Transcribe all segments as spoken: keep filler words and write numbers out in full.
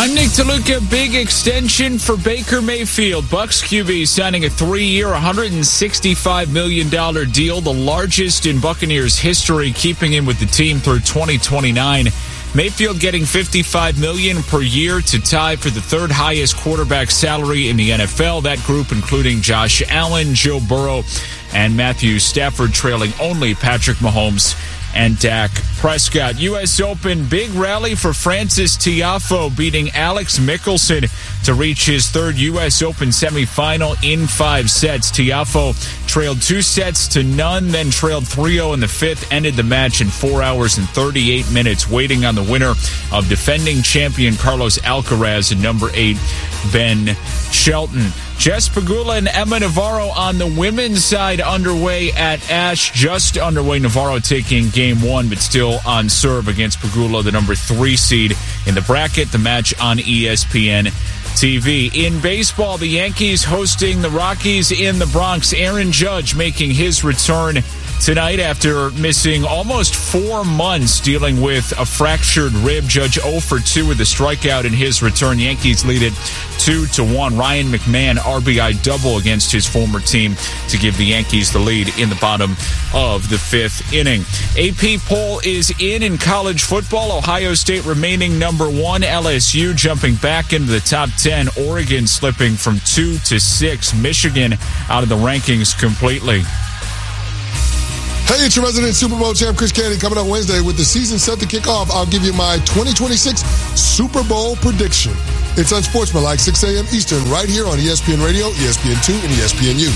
I'm Nick DeLuca. Big extension for Baker Mayfield. Bucs Q B signing a three-year, one hundred sixty-five million dollars deal, the largest in Buccaneers history, keeping him with the team through twenty twenty-nine. Mayfield getting fifty-five million dollars per year to tie for the third highest quarterback salary in the N F L. That group including Josh Allen, Joe Burrow, and Matthew Stafford, trailing only Patrick Mahomes and Dak Prescott. U S Open, big rally for Frances Tiafoe, beating Alex Michelsen to reach his third U S Open semifinal in five sets. Tiafoe trailed two sets to none, then trailed three oh in the fifth, ended the match in four hours and thirty-eight minutes, waiting on the winner of defending champion Carlos Alcaraz and number eight Ben Shelton. Jess Pegula and Emma Navarro on the women's side underway at Ashe. Just underway, Navarro taking game one, but still on serve against Pegula, the number three seed in the bracket. The match on E S P N T V. In baseball, the Yankees hosting the Rockies in the Bronx. Aaron Judge making his return tonight after missing almost four months dealing with a fractured rib. Judge oh for two with a strikeout in his return. Yankees lead it two to one. Ryan McMahon R B I double against his former team to give the Yankees the lead in the bottom of the fifth inning. A P poll is in in college football. Ohio State remaining number one. L S U jumping back into the top ten. Oregon slipping from two to six. Michigan out of the rankings completely. Hey, it's your resident Super Bowl champ, Chris Candy, coming up Wednesday with the season set to kick off. I'll give you my twenty twenty-six Super Bowl prediction. It's Unsportsmanlike, six a.m. Eastern, right here on E S P N Radio, E S P N two, and E S P N U.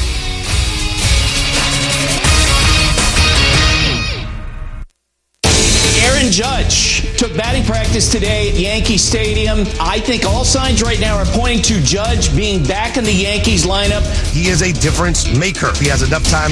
Aaron Judge took batting practice today at Yankee Stadium. I think all signs right now are pointing to Judge being back in the Yankees lineup. He is a difference maker. He has enough time